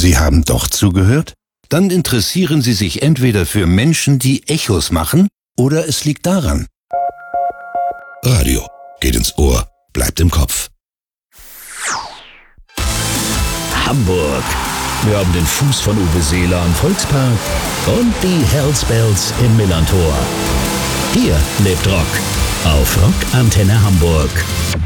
Sie haben doch zugehört? Dann interessieren Sie sich entweder für Menschen, die Echos machen, oder es liegt daran. Radio geht ins Ohr, bleibt im Kopf. Hamburg. Wir haben den Fuß von Uwe Seeler am Volkspark und die Hells Bells im Millantor. Hier lebt Rock auf Rock Antenne Hamburg.